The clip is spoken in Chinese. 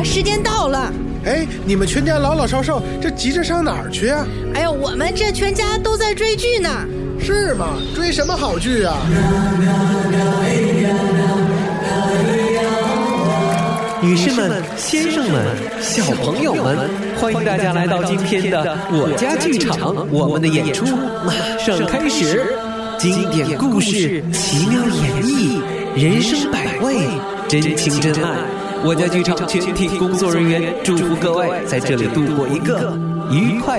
时间到了。 哎，你们全家老老少少这急着上哪儿去啊？ 哎呀，我们这全家都在追剧呢。 是吗？追什么好剧啊？ 女士们、先生们、小朋友们，欢迎大家来到今天的我家剧场，我们的演出马上开始。经典故事，奇妙演绎，人生百味，真情真爱。我家剧场全体工作人员祝福各位在这里度过一个愉快